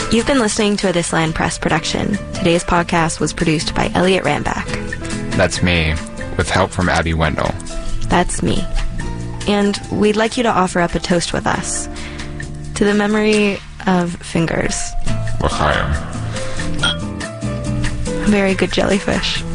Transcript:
You've been listening to a This Land Press production. Today's podcast was produced by Elliot Rambach. That's me, with help from Abby Wendell. That's me. And we'd like you to offer up a toast with us. To the memory of Fingers. L'chaim. A very good jellyfish.